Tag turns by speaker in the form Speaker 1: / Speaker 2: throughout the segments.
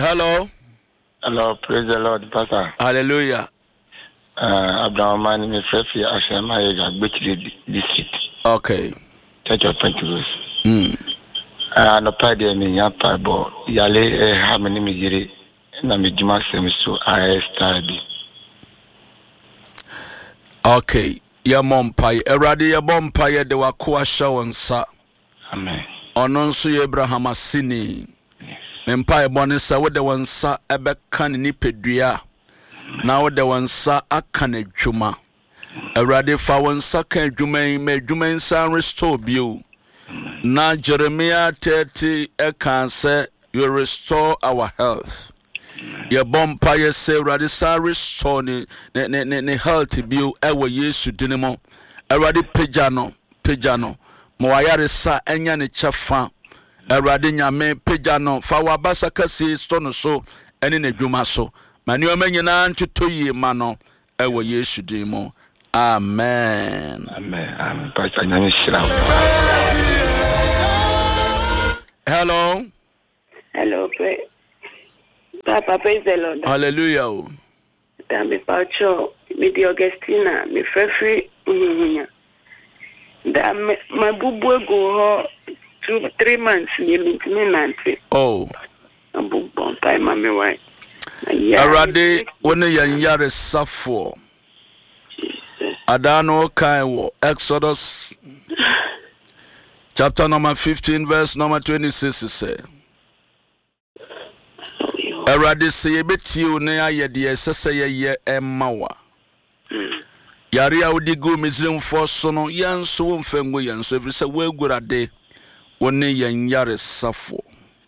Speaker 1: Hello.
Speaker 2: Hello, praise the Lord, Pastor.
Speaker 1: Hallelujah.
Speaker 2: Abraham, my name is Fefi Ashema, district.
Speaker 1: Okay.
Speaker 2: Church of Pentecost. No party me yapa bo yale ha me ni yire na me juma sem so I study.
Speaker 1: Okay. Ya mompai erade ya bompai de wakoa shawonsa.
Speaker 2: Amen.
Speaker 1: Ono nso ye Abraham asini. Mempai bone sa wo de wonsa ebeka ne nipedua. Na wo de wonsa aka ne dwuma. Erade fa wonsa ka dwuma me dwuma san restore bio. Na Jeremiah 30 can say you restore our health. Your bompa ye say erade san restore ne health bio ewo Yesu dinimo. Erade pejano mo ayare sa enya ne chafa. Erade nyame pejano fa wabasa kasi stono so ene ne dwuma so. Mani o menyina ntuto yi ma no ewo Yesu dinimo. Amen.
Speaker 2: Amen. Pastor nyame shira.
Speaker 1: Hello.
Speaker 3: Hello, Papa, praise the Lord.
Speaker 1: Hallelujah.
Speaker 3: Dami Pacho, me di Augustina, me Fefi, da my bubu go 2-3 months ni me nanti.
Speaker 1: Oh.
Speaker 3: Abu bon time mami wai.
Speaker 1: Arade wone yanyare safo. Adano kai Exodus chapter number 15 verse number 26 say. Erade se yebeti o na ayede sese ye emmawa. Yare a wodi go Misrim for so no yanso wo mfango yanso every say we agurade wone yanyare safo.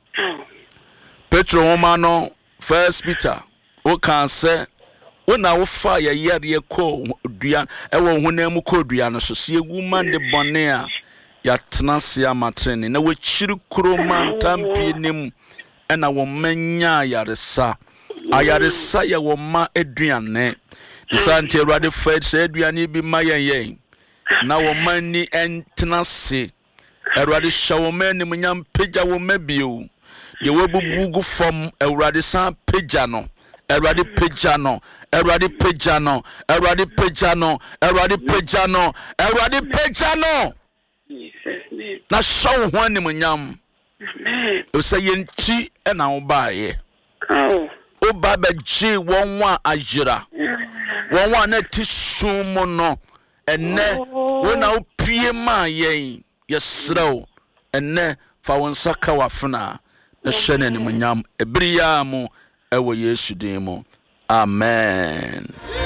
Speaker 1: Petro Homa no 1 Peter o kan say wona wo fa yare ko dua ewo honam ko dua no so se woman de bone a ya tenase amatrene na we chiri kuro man tampi nim ena wo manya yaresa ayaresa ya wo ma aduane isanti Awurade faith say aduane bi ma yen na wo mani entenase Awurade shawo mani munyam pagya wo mabio de wo bubugu fom Awurade san pagya no Awurade pagya no Awurade pagya no Awurade pagya no Awurade pagya no Awurade pagya no na shawo ho ani munyam o say yenti na wo baaye o baba ji wonwa ajira wonwa na ti sumo no enne wona o pie ma yen yesrew enne fa won saka wafuna na hwene ni munyam ebriya mu ewo Yesu din mu amen.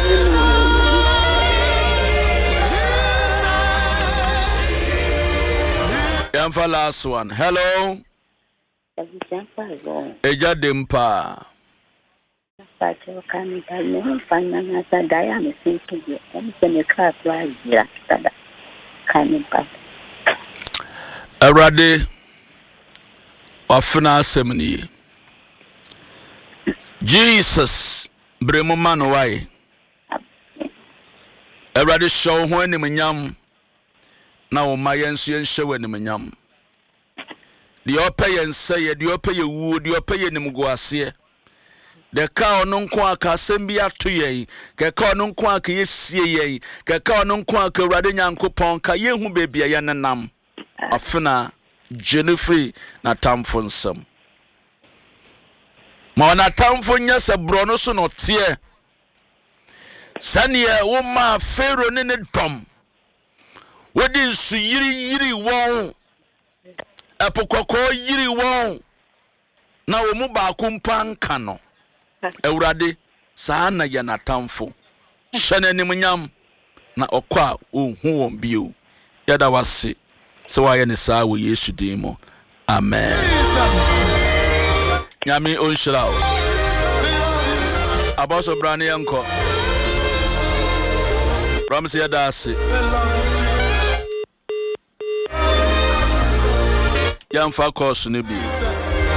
Speaker 1: For last one. Hello. Eja dempa. Erade wafuna semni. Jesus bremu manu wai. Erade show ho ni mnyam na wo mayensu yenhwe ni mnyam. The opa yense the opa ye wu the opa ye nimgo ase the ka ono nko aka asem bi ato yen ke ka ono nko aka yesie yen ke ka ono nko aka Awurade Nyankopon ka yehu bebia ye nenam afena Jennifer na tamfo nsam ma na tamfo nya se bro no so no tie sane wo ma Pharaoh ne ne dom wodi nsu yiri won epokoko yiri won na wo mu ba kumpa nka no Awurade saa na ya natamfo hwene nim nyam na okwa ohu won bio yada wase se wa ye ne saa wo Yesu din mo amen nyame onshira aboso brane yanko promise yada ase Yamfa course ni bi